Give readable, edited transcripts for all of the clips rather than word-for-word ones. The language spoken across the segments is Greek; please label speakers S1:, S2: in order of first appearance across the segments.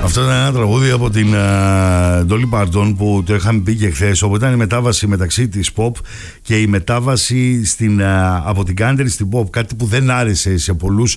S1: Αυτό ήταν ένα τραγούδι από την Dolly Parton που το είχαμε πει και χθες, όπου ήταν η μετάβαση μεταξύ της pop και η μετάβαση από την country στην pop, κάτι που δεν άρεσε σε πολλούς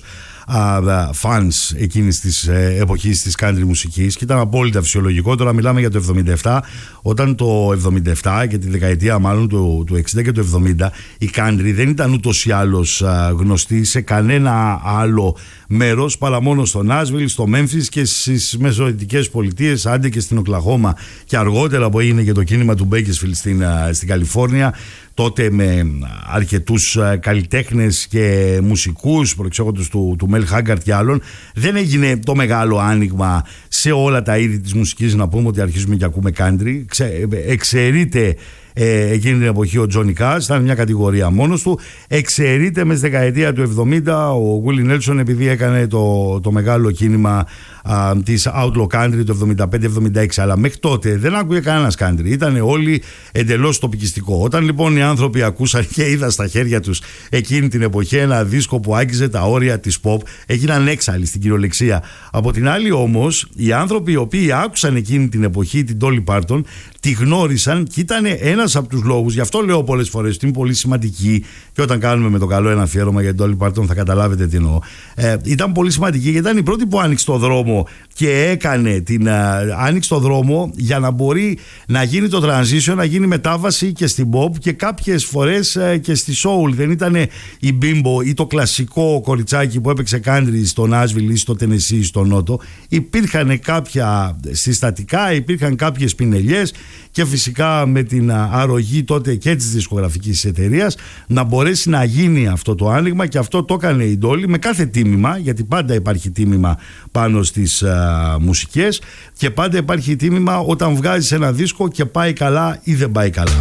S1: fans εκείνης της εποχής της country μουσικής και ήταν απόλυτα φυσιολογικό. Τώρα μιλάμε για το 77, όταν το 77 και τη δεκαετία μάλλον του 60 και του 70 η country δεν ήταν ούτως ή άλλως γνωστή σε κανένα άλλο μέρος παρά μόνο στο Nashville, στο Memphis και στις μεσοετικές πολιτείες, άντε και στην Οκλαχώμα και αργότερα που έγινε και το κίνημα του Bakersfield στην Καλιφόρνια, τότε με αρκετούς καλλιτέχνες και μουσικούς προεξέχοντος του Μέλ Χάγκαρτ και άλλων. Δεν έγινε το μεγάλο άνοιγμα σε όλα τα είδη της μουσικής, να πούμε ότι αρχίζουμε και ακούμε country. Εξαιρείται εκείνη την εποχή ο Τζόνι Κάς, ήταν μια κατηγορία μόνος του. Εξαιρείται με στη δεκαετία του 70 ο Γούλι Νέλσον, επειδή έκανε το μεγάλο κίνημα της Outlaw Country το 75-76, αλλά μέχρι τότε δεν άκουγε κανένας country, ήταν όλοι εντελώς τοπικιστικό. Όταν λοιπόν οι άνθρωποι ακούσαν και είδαν στα χέρια τους εκείνη την εποχή ένα δίσκο που άγγιζε τα όρια της pop, έγιναν έξαλλοι στην κυριολεξία. Από την άλλη όμως οι άνθρωποι οι οποίοι άκουσαν εκείνη την εποχή την Dolly Parton τη γνώρισαν και ήταν ένας από τους λόγους, γι' αυτό λέω πολλές φορές ότι είναι πολύ σημαντική, και όταν κάνουμε με το καλό ένα αφιέρωμα για την Dolly Parton θα καταλάβετε τι εννοώ. Ήταν πολύ σημαντική γιατί ήταν η πρώτη που άνοιξε το δρόμο και έκανε άνοιξε το δρόμο για να μπορεί να γίνει το transition, να γίνει μετάβαση και στην pop και κάποιες φορές και στη soul. Δεν ήταν η Bimbo ή το κλασικό κοριτσάκι που έπαιξε country στο Nashville ή στο Tennessee ή στο Νότο. Υπήρχαν κάποια συστατικά, υπήρχαν κάποιες πινελιές και φυσικά με την αρρωγή τότε και της δισκογραφικής εταιρείας να μπορέσει να γίνει αυτό το άνοιγμα, και αυτό το έκανε η Dolly με κάθε τίμημα, γιατί πάντα υπάρχει τίμημα πάνω στις μουσικές και πάντα υπάρχει τίμημα όταν βγάζεις ένα δίσκο και πάει καλά ή δεν πάει καλά.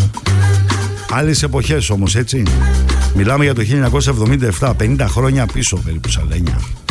S1: Άλλες εποχές όμως, έτσι. Μιλάμε για το 1977, 50 χρόνια πίσω περίπου, Σαλένια.